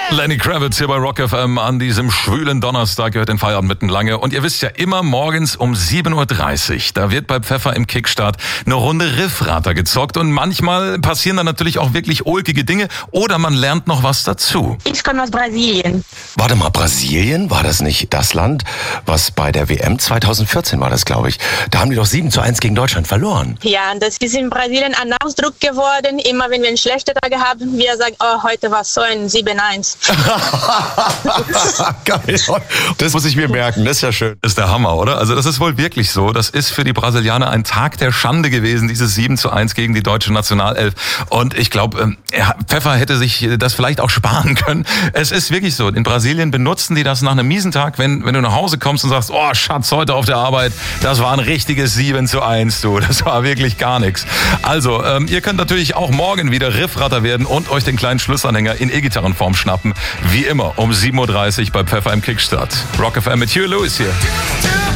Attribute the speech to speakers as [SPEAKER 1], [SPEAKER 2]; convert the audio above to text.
[SPEAKER 1] Lenny Kravitz hier bei Rock FM an diesem schwülen Donnerstag, gehört den Feierabend mitten lange. Und ihr wisst ja, immer morgens um 7.30 Uhr, da wird bei Pfeffer im Kickstart eine Runde Riffrater gezockt. Und manchmal passieren dann natürlich auch wirklich ulkige Dinge oder man lernt noch was dazu.
[SPEAKER 2] Ich komme aus Brasilien.
[SPEAKER 3] Warte mal, Brasilien? War das nicht das Land, was bei der WM 2014 war das, glaube ich? Da haben die doch 7:1 gegen Deutschland verloren.
[SPEAKER 2] Ja, das ist in Brasilien ein Ausdruck geworden. Immer wenn wir einen schlechten Tag haben, wir sagen, oh, heute war so ein 7:1.
[SPEAKER 3] Geil. Das muss ich mir merken, das ist ja schön.
[SPEAKER 1] Das ist der Hammer, oder? Also das ist wohl wirklich so. Das ist für die Brasilianer ein Tag der Schande gewesen, dieses 7:1 gegen die deutsche Nationalelf. Und ich glaube, Pfeffer hätte sich das vielleicht auch sparen können. Es ist wirklich so. In Brasilien benutzen die das nach einem miesen Tag, wenn du nach Hause kommst und sagst, oh Schatz, heute auf der Arbeit, das war ein richtiges 7:1, du. Das war wirklich gar nichts. Also, ihr könnt natürlich auch morgen wieder Riffratter werden und euch den kleinen Schlussanhänger in E-Gitarrenform schnappen. Wie immer um 7.30 Uhr bei Pfeffer im Kickstart. Rock FM mit Huey Lewis hier.